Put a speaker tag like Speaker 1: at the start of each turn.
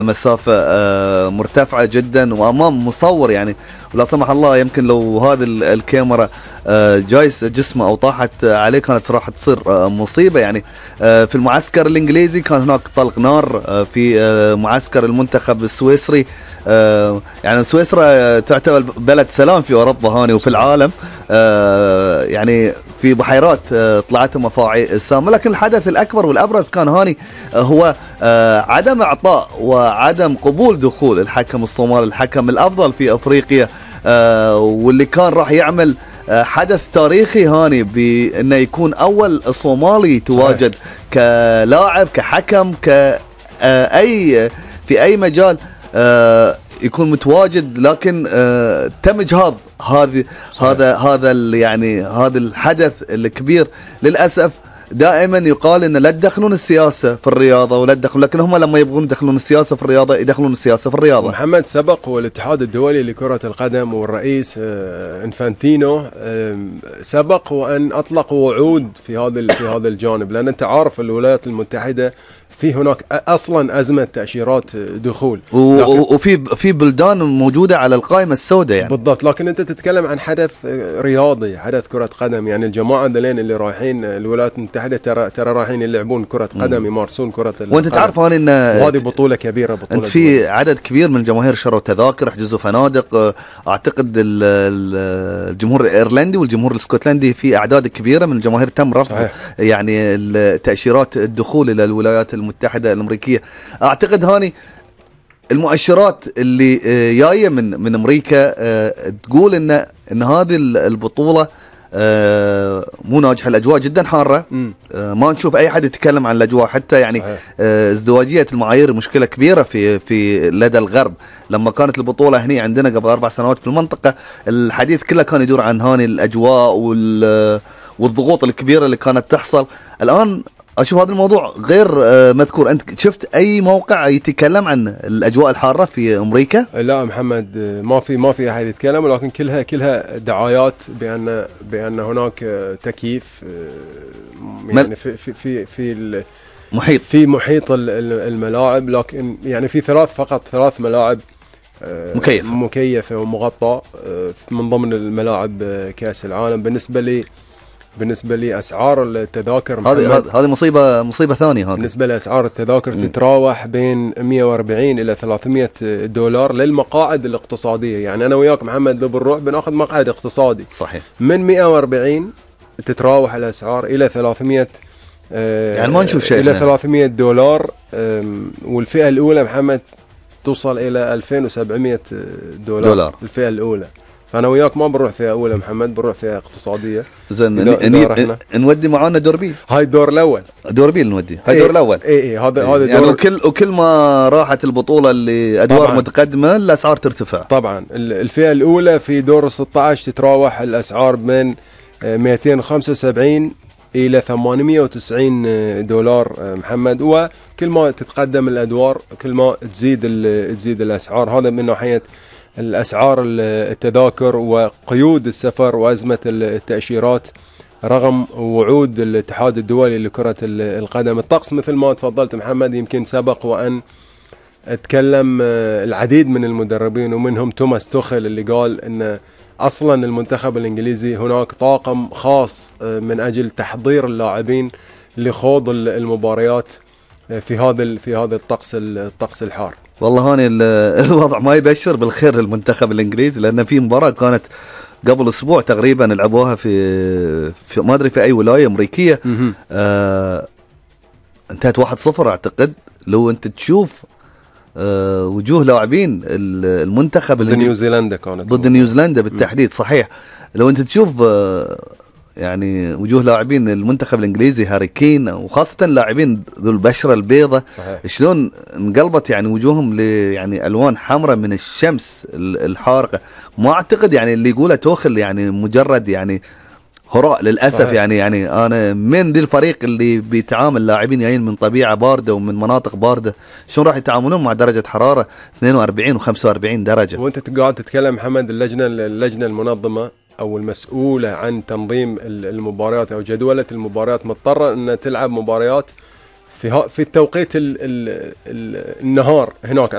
Speaker 1: مسافة مرتفعة جدا وأمام مصور يعني، ولا سمح الله يمكن لو هذه الكاميرا جايز جسمه أو طاحت عليه كانت راح تصير مصيبة يعني. في المعسكر الإنجليزي كان هناك طلق نار، في معسكر المنتخب السويسري. يعني سويسرا تعتبر بلد سلام في أوروبا هاني وفي العالم، يعني في بحيرات طلعت مفاعل سامة، لكن الحدث الأكبر والأبرز كان هاني هو عدم إعطاء وعدم قبول دخول الحكم الصومالي، الحكم الأفضل في أفريقيا، واللي كان راح يعمل حدث تاريخي هاني بأنه يكون أول صومالي تواجد كلاعب كحكم كأي في أي مجال يكون متواجد. لكن تم إجهاض هذا يعني هذا الحدث الكبير. للأسف دائما يقال ان لا تدخلون السياسه في الرياضه ولا تدخلون، لكن هم لما يبغون يدخلون السياسه في الرياضه يدخلون السياسه في الرياضه.
Speaker 2: محمد سبق والاتحاد الدولي لكره القدم والرئيس انفانتينو سبق وان اطلقوا وعود في هذا الجانب، لان انت عارف الولايات المتحده في هناك اصلا ازمه تاشيرات دخول،
Speaker 1: وفي بلدان موجوده على القائمه السوداء يعني.
Speaker 2: بالضبط، لكن انت تتكلم عن حدث رياضي، حدث كره قدم، يعني الجماعه دلين اللي رايحين الولايات المتحده ترى رايحين يلعبون كره قدم، يمارسون كرة القدم.
Speaker 1: وانت تعرف ان
Speaker 2: هذه بطوله كبيره، بطوله
Speaker 1: انت في عدد كبير من الجماهير شروا تذاكر، حجزوا فنادق. اعتقد الجمهور الايرلندي والجمهور الاسكتلندي في اعداد كبيره من الجماهير تم رفض يعني تاشيرات الدخول الى الولايات المتحده الامريكيه. اعتقد هاني المؤشرات اللي جايه من امريكا تقول ان هذه البطوله مو ناجحه، الاجواء جدا حاره. ما نشوف اي حد يتكلم عن الاجواء، حتى يعني ازدواجيه المعايير مشكله كبيره في لدى الغرب. لما كانت البطوله هني عندنا قبل 4 سنوات في المنطقه، الحديث كله كان يدور عن هاني الاجواء والضغوط الكبيره اللي كانت تحصل. الان اشوف هذا الموضوع غير مذكور. انت شفت اي موقع يتكلم عن الاجواء الحاره في امريكا؟
Speaker 2: لا محمد، ما في احد يتكلم، ولكن كلها دعايات بان هناك تكييف يعني في محيط الملاعب، لكن يعني في فقط ثلاث ملاعب مكيفه ومغطاه من ضمن الملاعب كاس العالم. بالنسبه لي اسعار التذاكر
Speaker 1: هذه مصيبه ثانيه. هذه
Speaker 2: بالنسبه لاسعار التذاكر تتراوح بين 140 الى 300 دولار للمقاعد الاقتصاديه. يعني انا وياك محمد لو بنروح بناخذ مقعد اقتصادي،
Speaker 1: صحيح،
Speaker 2: من 140 تتراوح الاسعار الى 300
Speaker 1: يعني ما نشوف شيء
Speaker 2: الى 300 دولار. والفئه الاولى محمد توصل الى 2700 دولار الفئه الاولى. فانا وياك ما بنروح فيها اولى محمد، بنروح فيها اقتصاديه.
Speaker 1: زين نودي معانا دور بي،
Speaker 2: هاي الدور الاول،
Speaker 1: دور بي نودي هاي الدور الاول.
Speaker 2: اي هذا
Speaker 1: يعني وكل ما راحت البطوله اللي ادوار طبعًا متقدمه الاسعار ترتفع.
Speaker 2: طبعا الفئه الاولى في دور 16 تتراوح الاسعار بين 275 الى 890 دولار محمد. وكل ما تتقدم الادوار كل ما تزيد الاسعار. هذا من ناحيه الأسعار التذاكر وقيود السفر وأزمة التأشيرات رغم وعود الاتحاد الدولي لكرة القدم. الطقس مثل ما تفضلت محمد، يمكن سبق وأن اتكلم العديد من المدربين ومنهم توماس توخل اللي قال أن أصلا المنتخب الإنجليزي هناك طاقم خاص من أجل تحضير اللاعبين لخوض المباريات في هذا الطقس الحار.
Speaker 1: والله هاني الوضع ما يبشر بالخير للمنتخب الانجليزي، لان في مباراه كانت قبل اسبوع تقريبا لعبوها في ما ادري في اي ولايه امريكيه، انتهت 1-0 اعتقد. لو انت تشوف وجوه لاعبين المنتخب
Speaker 2: ضد نيوزيلندا، كانت
Speaker 1: ضد نيوزيلندا بالتحديد، صحيح. لو انت تشوف يعني وجوه لاعبين المنتخب الانجليزي هاري كين، وخاصه لاعبين ذو البشره البيضاء، شلون انقلبت يعني وجوههم يعني الوان حمراء من الشمس الحارقه. ما اعتقد يعني اللي يقوله توخل يعني مجرد يعني هراء للاسف. صحيح. يعني انا من ذي الفريق اللي بيتعامل لاعبين جايين من طبيعه بارده ومن مناطق بارده، شلون راح يتعاملون مع درجه حراره 42 و45 درجه؟
Speaker 2: وانت قاعد تتكلم محمد، اللجنه المنظمه او المسؤوله عن تنظيم المباريات او جدوله المباريات مضطره ان تلعب مباريات في التوقيت النهار هناك